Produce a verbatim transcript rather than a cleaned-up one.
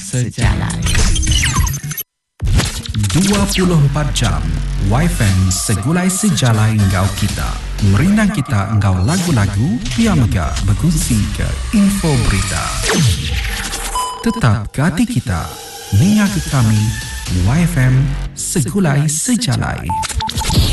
sejalan. dua puluh empat jam Y F M segulai sejalan engkau kita. Merindang kita engkau lagu-lagu, Pia Mega berkongsi ke info berita. Tetap ke hati kita, dengar ke kami Y F M segulai sejalan.